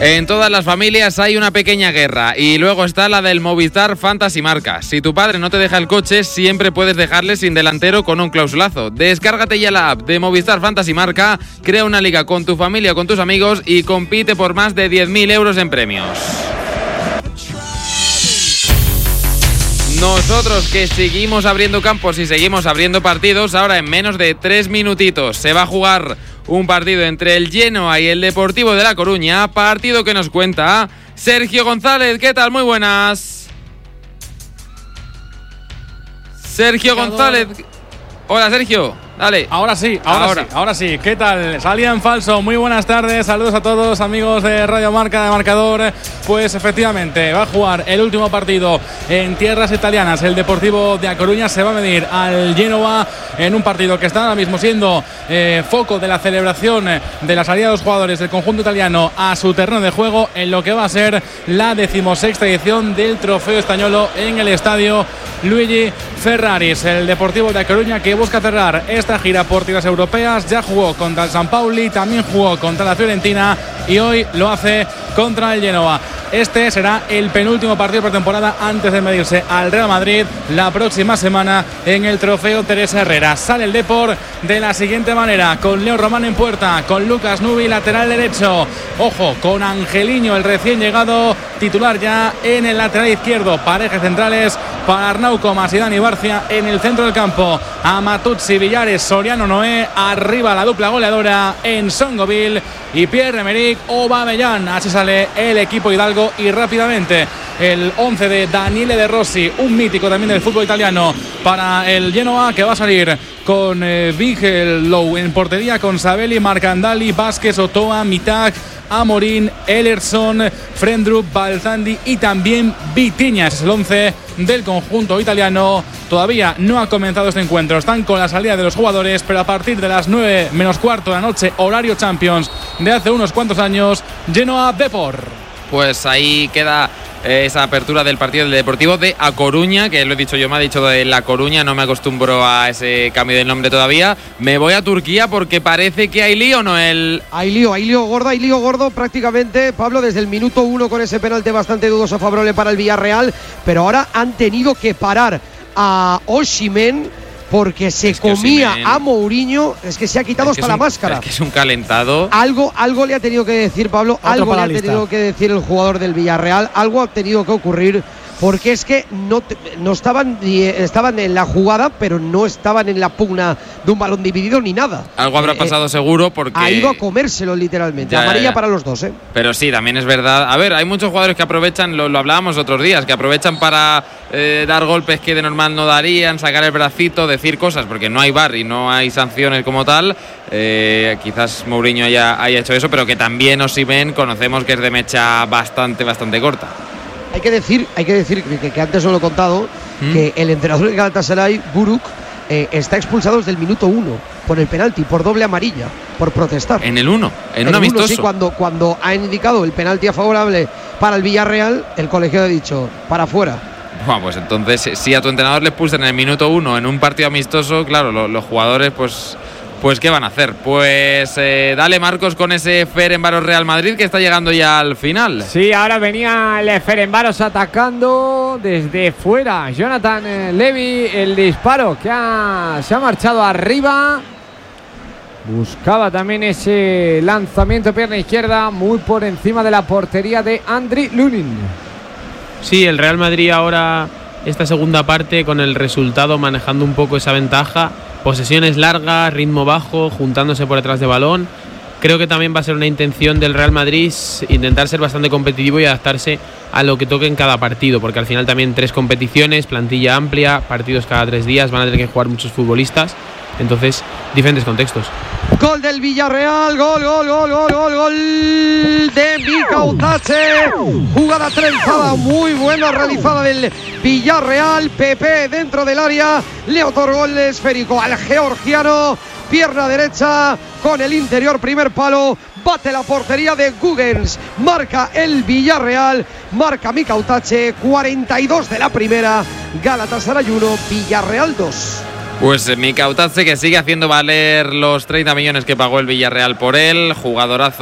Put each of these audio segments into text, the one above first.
En todas las familias hay una pequeña guerra y luego está la del Movistar Fantasy Marca. Si tu padre no te deja el coche, siempre puedes dejarle sin delantero con un clausulazo. Descárgate ya la app de Movistar Fantasy Marca, crea una liga con tu familia o con tus amigos y compite por más de 10.000 euros en premios. Nosotros que seguimos abriendo campos y seguimos abriendo partidos, ahora en menos de 3 minutitos se va a jugar un partido entre el Genoa y el Deportivo de La Coruña, partido que nos cuenta Sergio González. ¿Qué tal? Muy buenas. Sergio González. Hola, Sergio. Dale. Ahora sí. ¿Qué tal? Salía en falso. Muy buenas tardes. Saludos a todos, amigos de Radio Marca, de Marcador. Pues efectivamente, va a jugar el último partido en tierras italianas. El Deportivo de A Coruña se va a medir al Genoa en un partido que está ahora mismo siendo foco de la celebración de la salida de los jugadores del conjunto italiano a su terreno de juego en lo que va a ser la 16ª edición del Trofeo Estañolo en el estadio Luigi Ferraris. El Deportivo de A Coruña, que busca cerrar esta gira por tierras europeas, ya jugó contra el San Pauli, también jugó contra la Fiorentina y hoy lo hace contra el Genoa. Este será el penúltimo partido de pretemporada antes de medirse al Real Madrid la próxima semana en el Trofeo Teresa Herrera. Sale el Depor de la siguiente manera, con Leo Román en puerta, con Lucas Nubi lateral derecho, ojo, con Angeliño, el recién llegado, titular ya en el lateral izquierdo, parejas centrales para Arnau Comas y Dani Barcia en el centro del campo, Amatuzzi, Villares, Soriano, Noé, arriba la dupla goleadora en Songoville y Pierre-Emerick Aubameyang. Así sale el equipo Hidalgo y rápidamente el 11 de Daniele De Rossi, un mítico también del fútbol italiano para el Genoa, que va a salir con Bigelow en portería, con Sabelli, Marcandali, Vázquez, Otoa, Mitak, Amorín, Ellerson, Frendrup, Balzandi y también Vitinha. Es el 11 del conjunto italiano. Todavía no ha comenzado este encuentro, están con la salida de los jugadores, pero a partir de las 9 menos cuarto de la noche, horario Champions de hace unos cuantos años, Genoa Depor. Pues ahí queda esa apertura del partido del Deportivo de A Coruña, que lo he dicho yo, me ha dicho de La Coruña, no me acostumbro a ese cambio de nombre todavía. Me voy a Turquía porque parece que hay lío, ¿no? Hay lío gordo prácticamente, Pablo, desde el minuto 1 con ese penalti bastante dudoso favorable para el Villarreal, pero ahora han tenido que parar a Osimhen porque se comía Osimhen a Mourinho. Es que se ha quitado hasta la máscara. Es que es un calentado. Algo le ha tenido que decir, Pablo, algo le ha tenido que decir el jugador del Villarreal, algo ha tenido que ocurrir, porque es que no estaban en la jugada, pero no estaban en la pugna de un balón dividido ni nada. Algo habrá pasado seguro, porque ha ido a comérselo literalmente. Amarilla para los dos, Pero sí, también es verdad. A ver, hay muchos jugadores que aprovechan, lo hablábamos otros días, que aprovechan para dar golpes que de normal no darían, sacar el bracito, decir cosas, porque no hay VAR y no hay sanciones como tal. Quizás Mourinho haya hecho eso, pero que también Osimhen conocemos que es de mecha bastante corta. Hay que decir que antes no lo he contado, que el entrenador de Galatasaray, Buruk, está expulsado desde el minuto 1 por el penalti, por doble amarilla, por protestar. En el 1, en un amistoso. Sí, cuando ha indicado el penalti favorable para el Villarreal, el colegiado ha dicho, para afuera. Bueno, pues entonces, si a tu entrenador le expulsan en el minuto 1 en un partido amistoso, claro, los jugadores, pues ¿qué van a hacer? Pues dale, Marcos, con ese Ferencváros Real Madrid que está llegando ya al final. Sí, ahora venía el Ferencváros atacando desde fuera. Jonathan Levy, el disparo que se ha marchado arriba. Buscaba también ese lanzamiento pierna izquierda muy por encima de la portería de Andriy Lunin. Sí, el Real Madrid ahora, esta segunda parte, con el resultado manejando un poco esa ventaja. Posesiones largas, ritmo bajo, juntándose por detrás de balón. Creo que también va a ser una intención del Real Madrid intentar ser bastante competitivo y adaptarse a lo que toque en cada partido, porque al final también 3 competiciones, plantilla amplia, partidos cada 3 días, van a tener que jugar muchos futbolistas, entonces diferentes contextos. Gol del Villarreal, gol de Mika Otache, jugada trenzada muy buena realizada del Villarreal. Pepe dentro del área le otorgó el esférico al georgiano, pierna derecha con el interior, primer palo, bate la portería de Guggens, marca el Villarreal, marca Mika Otache, 42 de la primera, Galatasaray 1, Villarreal 2. Pues Mika Otache, que sigue haciendo valer los 30 millones que pagó el Villarreal por él, jugadorazo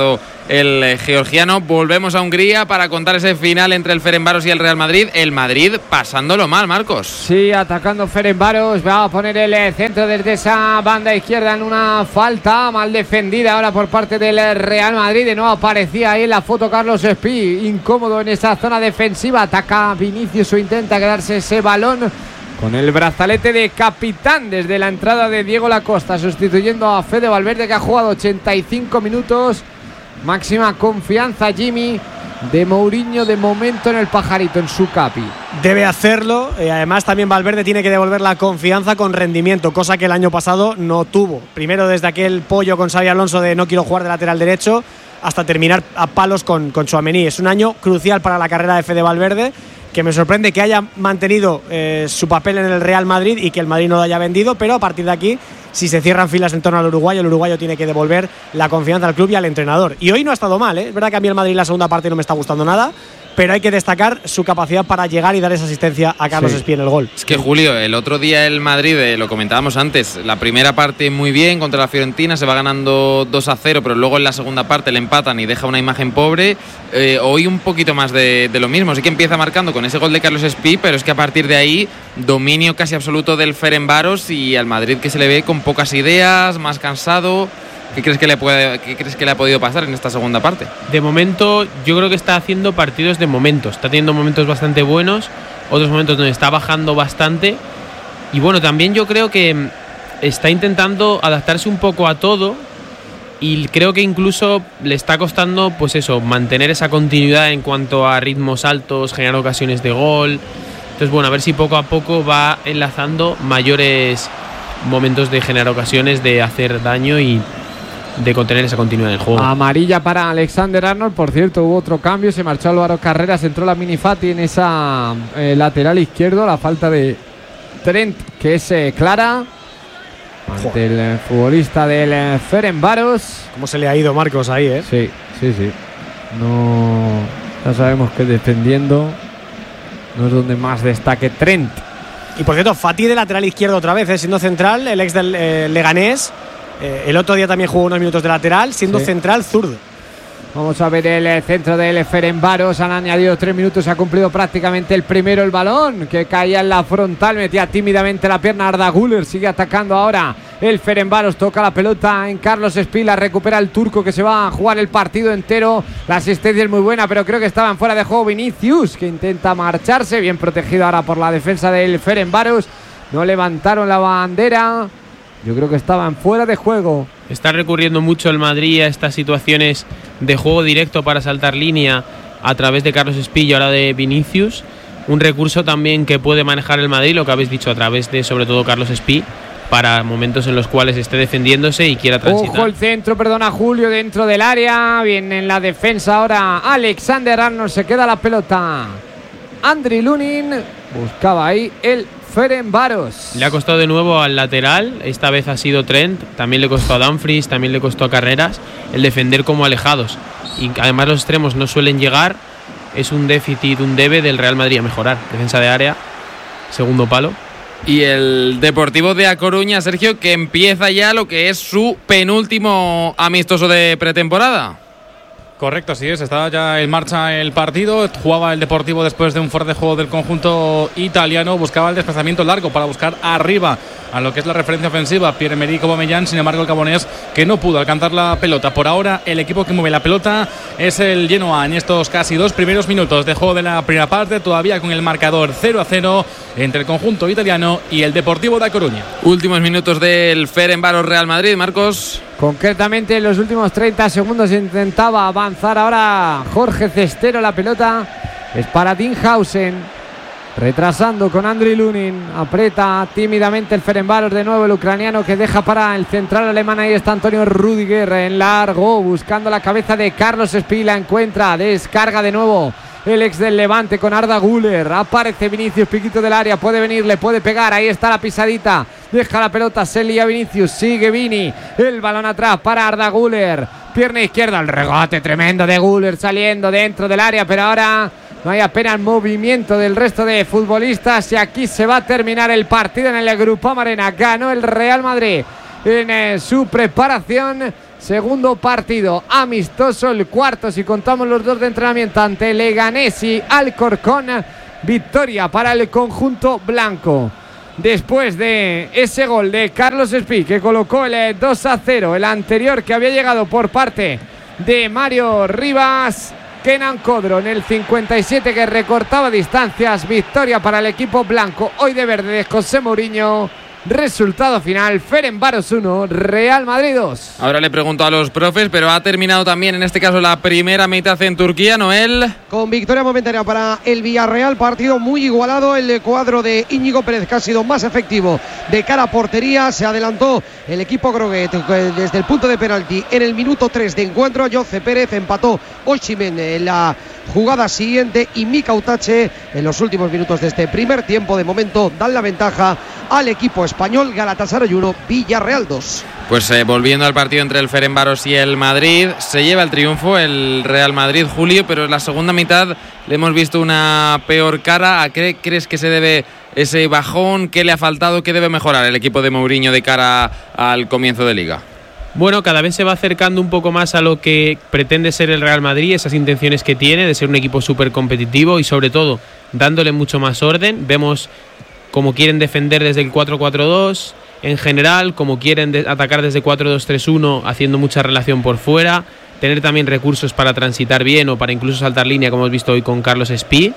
el georgiano. Volvemos a Hungría para contar ese final entre el Ferencváros y el Real Madrid. El Madrid pasándolo mal, Marcos. Sí, atacando Ferencváros. Va a poner el centro desde esa banda izquierda en una falta mal defendida ahora por parte del Real Madrid. De nuevo aparecía ahí en la foto Carlos Espí, incómodo en esa zona defensiva. Ataca Vinicius o intenta quedarse ese balón con el brazalete de capitán desde la entrada de Diego Lacosta, sustituyendo a Fede Valverde, que ha jugado 85 minutos. Máxima confianza, Jimmy, de Mourinho de momento en el pajarito, en su capi. Debe hacerlo. Además también Valverde tiene que devolver la confianza con rendimiento, cosa que el año pasado no tuvo. Primero desde aquel pollo con Xabi Alonso de no quiero jugar de lateral derecho, hasta terminar a palos con Tchouaméni. Es un año crucial para la carrera de Fede Valverde, que me sorprende que haya mantenido su papel en el Real Madrid y que el Madrid no lo haya vendido, pero a partir de aquí, si se cierran filas en torno al uruguayo, el uruguayo tiene que devolver la confianza al club y al entrenador. Y hoy no ha estado mal, ¿eh? Es verdad que a mí el Madrid la segunda parte no me está gustando nada, pero hay que destacar su capacidad para llegar y dar esa asistencia a Carlos Espí en el gol. Es que, Julio, el otro día el Madrid, lo comentábamos antes, la primera parte muy bien contra la Fiorentina, se va ganando 2-0, pero luego en la segunda parte le empatan y deja una imagen pobre. Hoy un poquito más de lo mismo, sí que empieza marcando con ese gol de Carlos Espí, pero es que a partir de ahí dominio casi absoluto del Ferencváros y al Madrid que se le ve con pocas ideas, más cansado. ¿Qué crees que le ha podido pasar en esta segunda parte? De momento, yo creo que está haciendo partidos de momentos. Está teniendo momentos bastante buenos, otros momentos donde está bajando bastante. Y bueno, también yo creo que está intentando adaptarse un poco a todo. Y creo que incluso le está costando, pues eso, mantener esa continuidad en cuanto a ritmos altos, generar ocasiones de gol. Entonces, bueno, a ver si poco a poco va enlazando mayores momentos de generar ocasiones, de hacer daño y de contener esa continuidad del juego. Amarilla para Alexander Arnold. Por cierto, hubo otro cambio, se marchó Álvaro Carreras, entró la Minifati en esa lateral izquierdo. La falta de Trent, que es clara ante el futbolista del Ferencváros. ¿Cómo se le ha ido Marcos ahí, eh? Sí. No, ya sabemos que defendiendo no es donde más destaque Trent. Y por cierto, Fati de lateral izquierdo otra vez, siendo central, el ex del Leganés. El otro día también jugó unos minutos de lateral, siendo central zurdo. Vamos a ver el centro del Ferencváros. Han añadido 3 minutos, se ha cumplido prácticamente el primero. El balón que caía en la frontal, metía tímidamente la pierna Arda Güler. Sigue atacando ahora el Ferencváros, toca la pelota en Carlos Espí, la recupera el turco, que se va a jugar el partido entero. La asistencia es muy buena, pero creo que estaban fuera de juego. Vinicius, que intenta marcharse, bien protegido ahora por la defensa del Ferencváros. No levantaron la bandera. Yo creo que estaban fuera de juego. Está recurriendo mucho el Madrid a estas situaciones de juego directo para saltar línea a través de Carlos Espí y ahora de Vinicius. Un recurso también que puede manejar el Madrid, lo que habéis dicho, a través de sobre todo Carlos Espí, para momentos en los cuales esté defendiéndose y quiera transitar. Ojo el centro, perdona Julio, dentro del área. Bien en la defensa ahora Alexander Arnold, se queda la pelota. Andriy Lunin buscaba ahí el Ferencváros. Le ha costado de nuevo al lateral, esta vez ha sido Trent, también le costó a Dumfries, también le costó a Carreras el defender como alejados. Y además los extremos no suelen llegar, es un déficit, un debe del Real Madrid a mejorar. Defensa de área, segundo palo. Y el Deportivo de A Coruña, Sergio, que empieza ya lo que es su penúltimo amistoso de pretemporada. Correcto, así es, está ya en marcha el partido. Jugaba el Deportivo después de un fuerte juego del conjunto italiano. Buscaba el desplazamiento largo para buscar arriba a lo que es la referencia ofensiva, Pierre-Emerick Aubameyang. Sin embargo, el gabonés que no pudo alcanzar la pelota. Por ahora, el equipo que mueve la pelota es el Genoa en estos casi 2 primeros minutos de juego de la primera parte, todavía con el marcador 0-0 entre el conjunto italiano y el Deportivo de A Coruña. Últimos minutos del Ferencváros Real Madrid, Marcos. Concretamente en los últimos 30 segundos intentaba avanzar ahora Jorge Cestero. La pelota es para Dinhausen, retrasando con Andriy Lunin. Aprieta tímidamente el Ferencváros, de nuevo el ucraniano, que deja para el central alemán. Ahí está Antonio Rüdiger en largo, buscando la cabeza de Carlos Espí. La encuentra, descarga de nuevo el ex del Levante con Arda Güler. Aparece Vinicius, piquito del área, puede venir, le puede pegar. Ahí está la pisadita, deja la pelota, se lía Vinicius, sigue Vini, el balón atrás para Arda Güler, pierna izquierda, el regate tremendo de Güler saliendo dentro del área, pero ahora no hay apenas movimiento del resto de futbolistas y aquí se va a terminar el partido en el Groupama Arena. Ganó el Real Madrid en su preparación Segundo partido amistoso, el cuarto si contamos los dos de entrenamiento ante Leganés y Alcorcón. Victoria para el conjunto blanco. Después de ese gol de Carlos Espí, que colocó el 2-0, el anterior que había llegado por parte de Mario Rivas, Kenan Codro en el 57 que recortaba distancias. Victoria para el equipo blanco, hoy de verde, de José Mourinho. Resultado final: Ferencváros 1, Real Madrid 2. Ahora le pregunto a los profes, pero ha terminado también en este caso la primera mitad en Turquía, Noel. Con victoria momentánea para el Villarreal, partido muy igualado. El cuadro de Íñigo Pérez, que ha sido más efectivo de cara a portería. Se adelantó el equipo groguet desde el punto de penalti en el minuto 3 de encuentro. Jose Pérez empató Osimhen en la jugada siguiente y Mika Utache en los últimos minutos de este primer tiempo. De momento dan la ventaja al equipo español. Galatasaray 1, Villarreal 2. Pues volviendo al partido entre el Ferencváros y el Madrid, se lleva el triunfo el Real Madrid, Julio, pero en la segunda mitad le hemos visto una peor cara. ¿A qué crees que se debe ese bajón? ¿Qué le ha faltado? ¿Qué debe mejorar el equipo de Mourinho de cara al comienzo de Liga? Bueno, cada vez se va acercando un poco más a lo que pretende ser el Real Madrid, esas intenciones que tiene de ser un equipo súper competitivo y sobre todo dándole mucho más orden. Vemos cómo quieren defender desde el 4-4-2, en general, cómo quieren atacar desde 4-2-3-1, haciendo mucha relación por fuera, tener también recursos para transitar bien o para incluso saltar línea, como hemos visto hoy con Carlos Espí.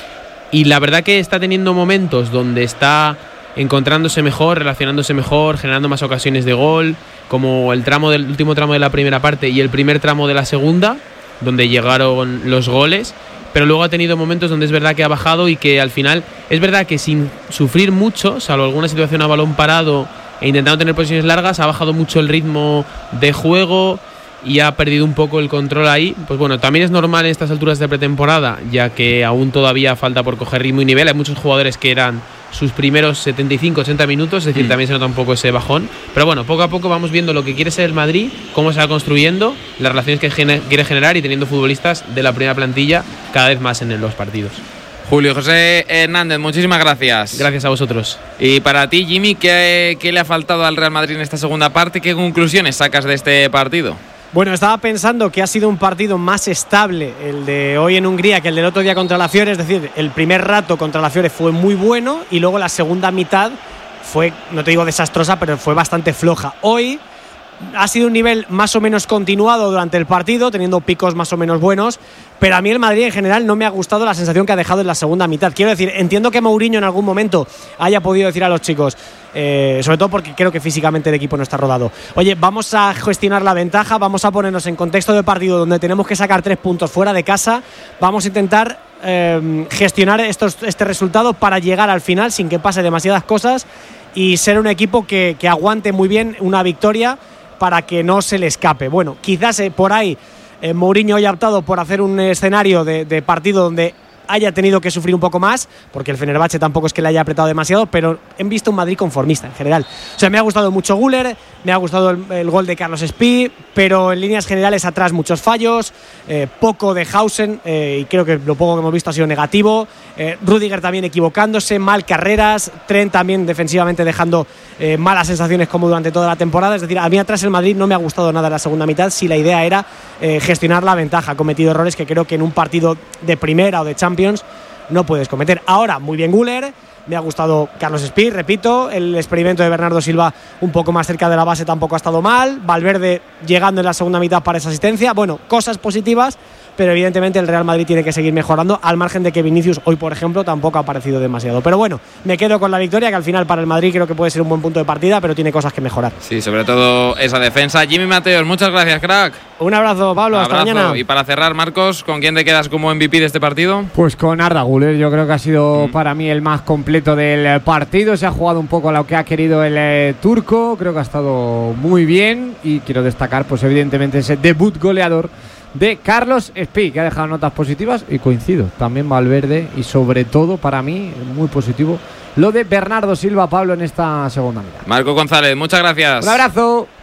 Y la verdad que está teniendo momentos donde está encontrándose mejor, relacionándose mejor, generando más ocasiones de gol, como el último tramo de la primera parte y el primer tramo de la segunda, donde llegaron los goles. Pero luego ha tenido momentos donde es verdad que ha bajado y que al final es verdad que sin sufrir mucho, salvo alguna situación a balón parado e intentando tener posiciones largas, ha bajado mucho el ritmo de juego y ha perdido un poco el control ahí. Pues bueno, también es normal en estas alturas de pretemporada, ya que aún todavía falta por coger ritmo y nivel. Hay muchos jugadores que eran sus primeros 75-80 minutos, es decir, también se nota un poco ese bajón. Pero bueno, poco a poco vamos viendo lo que quiere ser el Madrid, cómo se va construyendo, las relaciones que quiere generar y teniendo futbolistas de la primera plantilla cada vez más en los partidos. Julio José Hernández, muchísimas gracias. Gracias a vosotros. Y para ti, Jimmy, ¿qué le ha faltado al Real Madrid en esta segunda parte? ¿Qué conclusiones sacas de este partido? Bueno, estaba pensando que ha sido un partido más estable el de hoy en Hungría que el del otro día contra la Fiore. Es decir, el primer rato contra la Fiore fue muy bueno y luego la segunda mitad fue, no te digo desastrosa, pero fue bastante floja. Hoy ha sido un nivel más o menos continuado durante el partido, teniendo picos más o menos buenos, pero a mí el Madrid en general no me ha gustado la sensación que ha dejado en la segunda mitad. Quiero decir, entiendo que Mourinho en algún momento haya podido decir a los chicos, sobre todo porque creo que físicamente el equipo no está rodado, oye, vamos a gestionar la ventaja, vamos a ponernos en contexto de partido donde tenemos que sacar 3 puntos fuera de casa, vamos a intentar gestionar este resultado para llegar al final sin que pase demasiadas cosas y ser un equipo que aguante muy bien una victoria para que no se le escape. Bueno, quizás por ahí Mourinho haya optado por hacer un escenario de partido donde haya tenido que sufrir un poco más, porque el Fenerbahce tampoco es que le haya apretado demasiado, pero he visto un Madrid conformista en general. O sea, me ha gustado mucho Güler, me ha gustado el gol de Carlos Espí, pero en líneas generales atrás muchos fallos, poco de Hausen, y creo que lo poco que hemos visto ha sido negativo. Rüdiger también equivocándose, mal carreras, Trent también defensivamente dejando malas sensaciones como durante toda la temporada. Es decir, a mí atrás el Madrid no me ha gustado nada en la segunda mitad, si la idea era gestionar la ventaja. Ha cometido errores que creo que en un partido de primera o de Champions no puedes cometer. Ahora, muy bien Güler, me ha gustado Carlos Espí, repito, el experimento de Bernardo Silva un poco más cerca de la base tampoco ha estado mal, Valverde llegando en la segunda mitad para esa asistencia, bueno, cosas positivas, pero evidentemente el Real Madrid tiene que seguir mejorando, al margen de que Vinicius hoy, por ejemplo, tampoco ha aparecido demasiado. Pero bueno, me quedo con la victoria, que al final para el Madrid creo que puede ser un buen punto de partida, pero tiene cosas que mejorar. Sí, sobre todo esa defensa. Jimmy Mateos, muchas gracias, crack. Un abrazo, Pablo, hasta mañana. Y para cerrar, Marcos, ¿con quién te quedas como MVP de este partido? Pues con Arda Güler, yo creo que ha sido para mí el más completo del partido. Se ha jugado un poco a lo que ha querido el turco, creo que ha estado muy bien y quiero destacar pues evidentemente ese debut goleador de Carlos Espí, que ha dejado notas positivas y coincido, también Valverde y sobre todo para mí muy positivo lo de Bernardo Silva, Pablo, en esta segunda mitad. Marco González, muchas gracias. Un abrazo.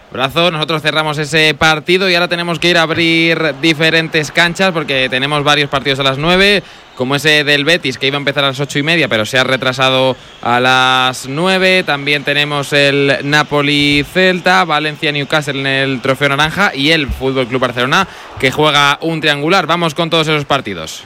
brazo. Nosotros cerramos ese partido y ahora tenemos que ir a abrir diferentes canchas porque tenemos varios partidos a las 9, como ese del Betis que iba a empezar a las 8:30 pero se ha retrasado a las 9. También tenemos el Napoli-Celta, Valencia-Newcastle en el Trofeo Naranja y el Fútbol Club Barcelona que juega un triangular. Vamos con todos esos partidos.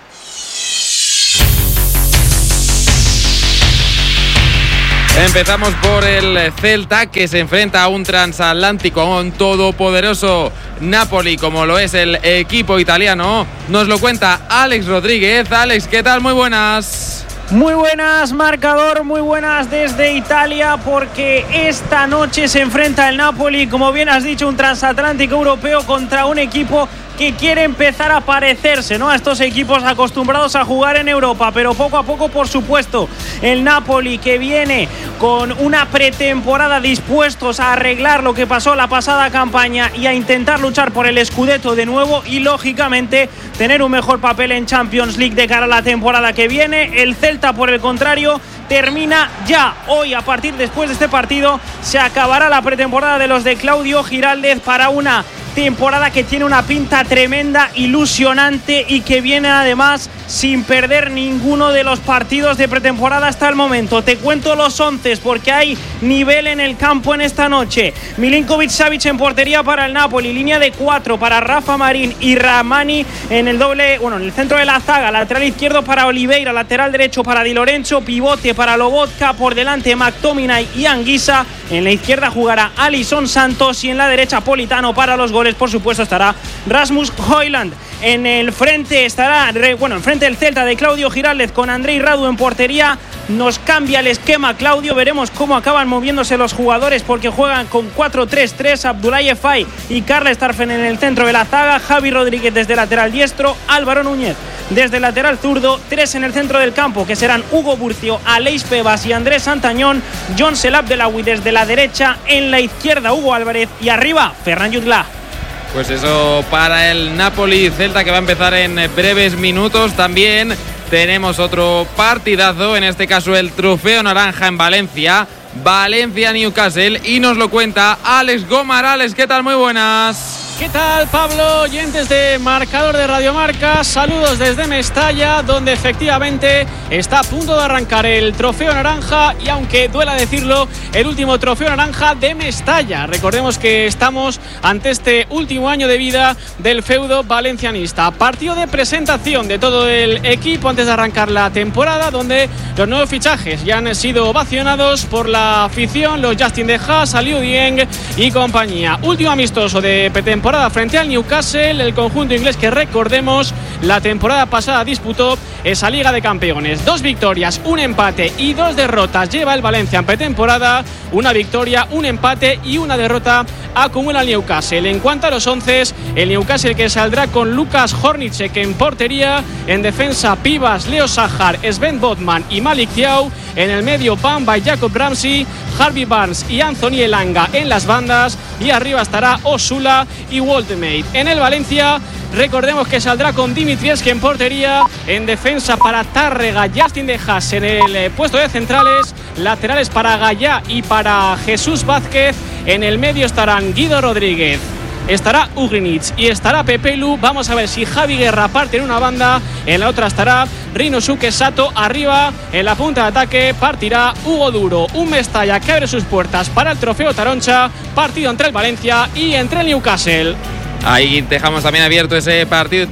Empezamos por el Celta, que se enfrenta a un transatlántico, a un todopoderoso Napoli, como lo es el equipo italiano. Nos lo cuenta Alex Rodríguez. Alex, ¿qué tal? Muy buenas. Muy buenas, marcador, muy buenas desde Italia, porque esta noche se enfrenta el Napoli, como bien has dicho, un transatlántico europeo contra un equipo que quiere empezar a parecerse, ¿no?, a estos equipos acostumbrados a jugar en Europa, pero poco a poco, por supuesto. El Napoli, que viene con una pretemporada dispuestos a arreglar lo que pasó la pasada campaña y a intentar luchar por el Scudetto de nuevo y, lógicamente, tener un mejor papel en Champions League de cara a la temporada que viene. El Celta, por el contrario, termina ya hoy. A partir después de este partido se acabará la pretemporada de los de Claudio Giraldez para una temporada que tiene una pinta tremenda, ilusionante, y que viene además sin perder ninguno de los partidos de pretemporada hasta el momento. Te cuento los 11 porque hay nivel en el campo en esta noche. Milinkovic-Savic en portería para el Napoli, línea de 4 para Rafa Marín y Ramani en el en el centro de la zaga, lateral izquierdo para Oliveira, lateral derecho para Di Lorenzo, pivote para Lobotka, por delante McTominay y Anguissa, en la izquierda jugará Alisson Santos y en la derecha Politano. Para los goles, por supuesto, estará Rasmus Højlund. En el frente estará, enfrente del Celta de Claudio Giraldez con Andrei Radu en portería. Nos cambia el esquema Claudio, veremos cómo acaban moviéndose los jugadores porque juegan con 4-3-3, Abdoulaye Faye y Carles Tarfen en el centro de la zaga, Javi Rodríguez desde lateral diestro, Álvaro Núñez desde lateral zurdo, 3 en el centro del campo que serán Hugo Burcio, Aleix Pebas y Andrés Santañón, Jon Abdelawi desde la derecha, en la izquierda Hugo Álvarez y arriba Ferran Jutgla. Pues eso para el Napoli-Celta, que va a empezar en breves minutos. También tenemos otro partidazo, en este caso el Trofeo Naranja en Valencia, Valencia-Newcastle, y nos lo cuenta Alex Gomar. Alex, ¿qué tal? Muy buenas. ¿Qué tal, Pablo? Oyentes de Marcador de Radio Marca, saludos desde Mestalla, donde efectivamente está a punto de arrancar el Trofeo Naranja, y aunque duela decirlo, el último Trofeo Naranja de Mestalla. Recordemos que estamos ante este último año de vida del feudo valencianista. Partido de presentación de todo el equipo antes de arrancar la temporada, donde los nuevos fichajes ya han sido ovacionados por la afición, los Justin De Haas, Aliou Dieng y compañía. Último amistoso de pretemporada frente al Newcastle, el conjunto inglés que, recordemos, la temporada pasada disputó esa Liga de Campeones. 2 victorias, un empate y 2 derrotas lleva el Valencia en pretemporada. Una victoria, un empate y una derrota acumula el Newcastle. En cuanto a los 11, el Newcastle que saldrá con Lukas Hornicek en portería, en defensa Pivas, Leo Sajar, Sven Botman y Malik Thiaw, en el medio Bamba y Jacob Ramsey, Harvey Barnes y Anthony Elanga en las bandas, y arriba estará Osula y Woltemade. En el Valencia, recordemos que saldrá con Dimitrievski en portería, en defensa para Tárrega, Justin De Haas en el puesto de centrales, laterales para Gallá y para Jesús Vázquez, en el medio estarán Guido Rodríguez, estará Ugrinic y estará Pepe Lu. Vamos a ver si Javi Guerra parte en una banda, en la otra estará Rinosuke Sato. Arriba, en la punta de ataque, partirá Hugo Duro. Un Mestalla que abre sus puertas para el Trofeo Taroncha, partido entre el Valencia y entre el Newcastle. Ahí dejamos también abierto ese partido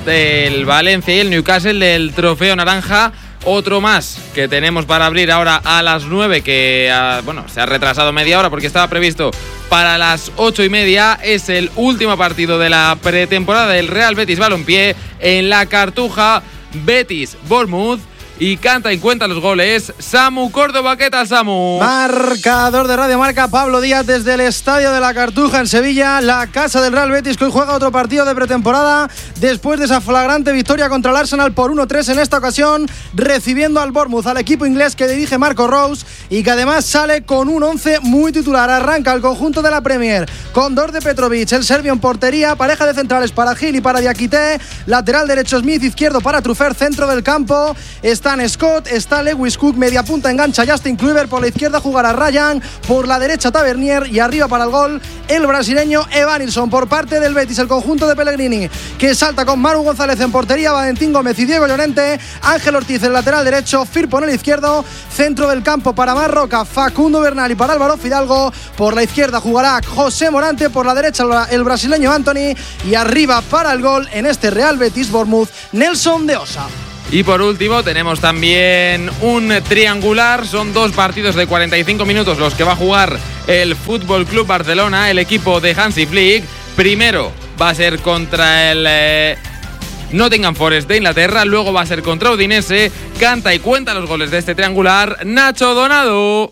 del Valencia y el Newcastle del Trofeo Naranja. Otro más que tenemos para abrir ahora a las 9, que se ha retrasado media hora porque estaba previsto para las 8:30. Es el último partido de la pretemporada del Real Betis Balompié en la Cartuja, Betis-Bournemouth. Y canta y cuenta los goles Samu Córdoba. ¿Qué tal, Samu? Marcador de Radio Marca, Pablo Díaz desde el Estadio de la Cartuja en Sevilla, la casa del Real Betis, que hoy juega otro partido de pretemporada después de esa flagrante victoria contra el Arsenal por 1-3, en esta ocasión recibiendo al Bournemouth, al equipo inglés que dirige Marco Rose y que además sale con un 11 muy titular. Arranca el conjunto de la Premier con Dorde Petrovic, el serbio en portería, pareja de centrales para Gil y para Diakité, lateral derecho Smith, izquierdo para Truffert, centro del campo está Stan Scott, está Lewis Cook, media punta engancha Justin Kluivert, por la izquierda jugará Ryan, por la derecha Tavernier y arriba para el gol el brasileño Evanilson. Por parte del Betis, el conjunto de Pellegrini, que salta con Manu González en portería, Valentín Gómez y Diego Llorente, Ángel Ortiz en lateral derecho, Firpo en el izquierdo, centro del campo para Marroca, Facundo Bernal y para Álvaro Fidalgo, por la izquierda jugará José Morante, por la derecha el brasileño Anthony y arriba para el gol en este Real Betis Bournemouth, Nelson de Osa. Y por último tenemos también un triangular, son 2 partidos de 45 minutos los que va a jugar el Fútbol Club Barcelona, el equipo de Hansi Flick. Primero va a ser contra el Nottingham Forest de Inglaterra, luego va a ser contra Udinese. Canta y cuenta los goles de este triangular Nacho Donado.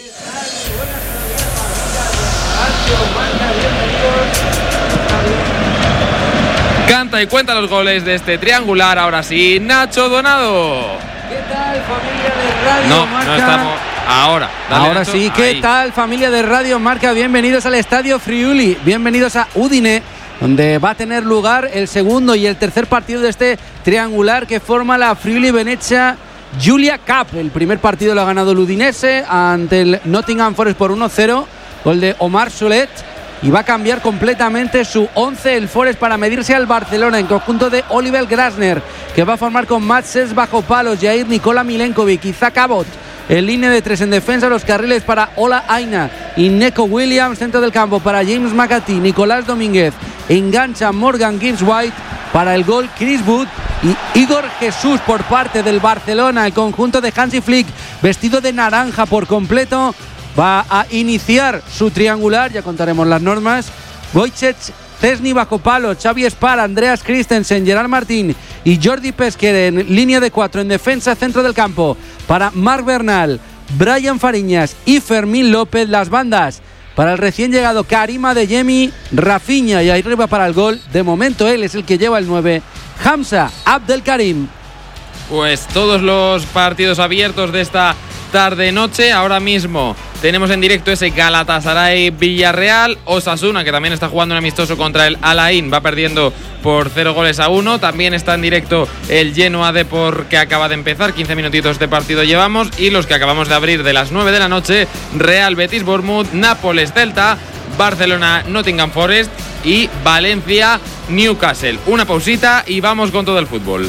Canta y cuenta los goles de este triangular, ahora sí, Nacho Donado. ¿Qué tal, familia de Radio Marca? No estamos. Ahora. Ahora Nacho, sí, ¿qué tal, familia de Radio Marca? Bienvenidos al Estadio Friuli, bienvenidos a Udine, donde va a tener lugar el segundo y el tercer partido de este triangular que forma la Friuli Venezia Giulia Cup. El primer partido lo ha ganado el Udinese ante el Nottingham Forest por 1-0, gol de Omar Solet. Y va a cambiar completamente su 11 el Forest para medirse al Barcelona en conjunto de Oliver Grasner, que va a formar con Mats Sels bajo palos, Jair Nikola Milenkovic, Isaac Abbott en línea de 3 en defensa, los carriles para Ola Aina y Neco Williams, centro del campo para James McAtee, Nicolás Domínguez, engancha Morgan Gibbs White, para el gol Chris Wood y Igor Jesús por parte del Barcelona. El conjunto de Hansi Flick, vestido de naranja por completo, va a iniciar su triangular, ya contaremos las normas. Wojciech Szczesny bajo palo, Xavi Spar, Andreas Christensen, Gerard Martín y Jordi Pesquer en línea de 4 en defensa, centro del campo para Marc Bernal, Brian Fariñas y Fermín López. Las bandas para el recién llegado Karim Adeyemi, Rafinha y arriba para el gol, de momento él es el que lleva el 9, Hamza Abdelkarim. Pues todos los partidos abiertos de esta tarde-noche. Ahora mismo tenemos en directo ese Galatasaray-Villarreal, Osasuna, que también está jugando un amistoso contra el Al Ain, va perdiendo por 0-1. También está en directo el Genoa Depor, que acaba de empezar, 15 minutitos de partido llevamos, y los que acabamos de abrir de las 9 de la noche, Real Betis Bournemouth, Nápoles Celta, Barcelona Nottingham Forest y Valencia Newcastle. Una pausita y vamos con todo el fútbol.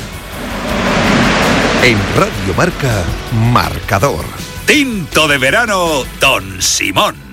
En Radio Marca, marcador. Tinto de verano, Don Simón.